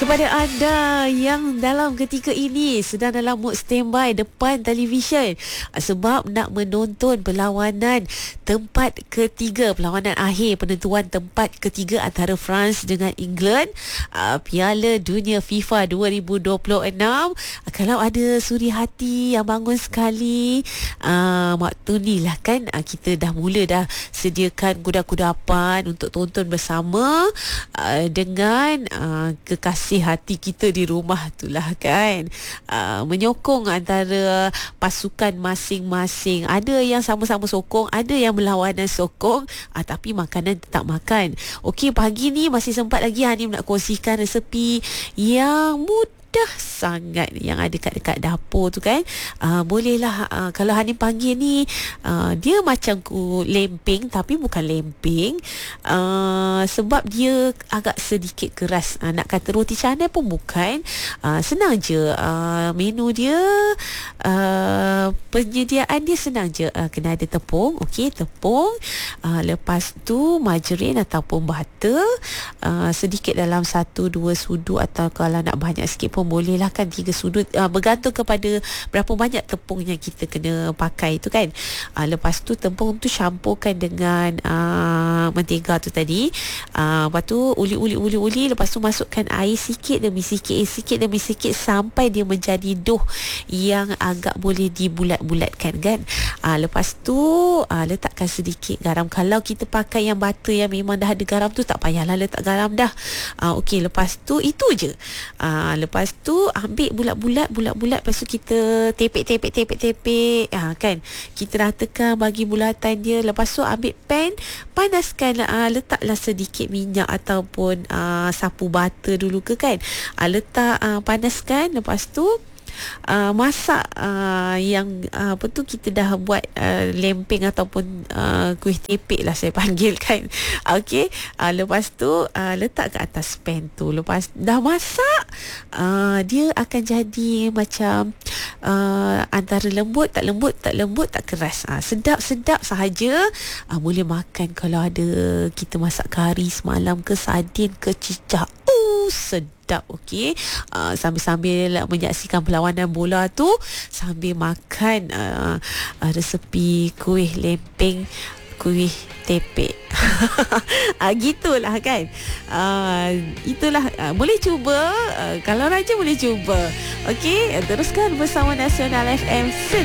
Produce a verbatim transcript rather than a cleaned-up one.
Kepada anda yang dalam ketika ini sedang dalam mood standby depan televisyen sebab nak menonton perlawanan tempat ketiga, perlawanan akhir penentuan tempat ketiga antara France dengan England, uh, Piala Dunia FIFA dua ribu dua puluh enam. Kalau ada suri hati yang bangun sekali, uh, waktu ni lah kan, uh, kita dah mula dah sediakan kuda-kudapan untuk tonton bersama uh, dengan uh, kekasih hati kita di rumah tu lah kan, uh, menyokong antara pasukan masing-masing. Ada yang sama-sama sokong, ada yang berlawanan sokong, uh, tapi makanan tetap makan. Okey, pagi ni masih sempat lagi Hanim nak kongsikan resepi yang mudah dah sangat yang ada dekat-dekat dapur tu kan. Uh, bolehlah uh, kalau Hanim panggil ni, uh, dia macam ku lemping tapi bukan lemping, uh, sebab dia agak sedikit keras. Uh, nak kata roti canai pun bukan. Uh, senang je uh, menu dia, uh, penyediaan dia senang je. Uh, kena ada tepung, okey, tepung. Uh, lepas tu margarin ataupun butter, uh, sedikit dalam satu dua sudu, atau kalau nak banyak sikit pun boleh lah kan, tiga sudut, uh, bergantung kepada berapa banyak tepung yang kita kena pakai tu kan. Uh, lepas tu tepung tu campurkan dengan uh, mentega tu tadi, uh, lepas tu uli-uli-uli-uli, lepas tu masukkan air sikit demi sikit, air sikit demi sikit sampai dia menjadi dough yang agak boleh dibulat-bulatkan kan. Uh, lepas tu uh, letakkan sedikit garam. Kalau kita pakai yang butter yang memang dah ada garam tu, tak payahlah letak garam dah. Uh, Okey, lepas tu itu je. Uh, lepas tu ambil bulat-bulat bulat-bulat, lepas tu kita tepek-tepek-tepek-tepek, ha, kan, kita ratakan bagi bulatan dia. Lepas tu ambil pan, panaskan, uh, letaklah sedikit minyak ataupun uh, sapu butter dulu ke kan, uh, letak, uh, panaskan. Lepas tu Uh, masak uh, yang uh, apa tu kita dah buat, uh, lempeng ataupun uh, kuih tepek lah saya panggil kan. Okey, uh, lepas tu uh, letak ke atas pan tu. Lepas dah masak, uh, dia akan jadi macam uh, antara lembut tak lembut, tak lembut tak keras. Uh, sedap-sedap sahaja. Uh, boleh makan kalau ada kita masak kari semalam ke, sardin ke, cicak. Uh, sedap. Okey, uh, sambil-sambil menyaksikan perlawanan bola tu, sambil makan uh, uh, resepi kuih lempeng, kuih tepek. uh, gitulah kan. Uh, itulah, uh, boleh cuba, uh, kalau raja boleh cuba. Okey, teruskan bersama Nasional F M.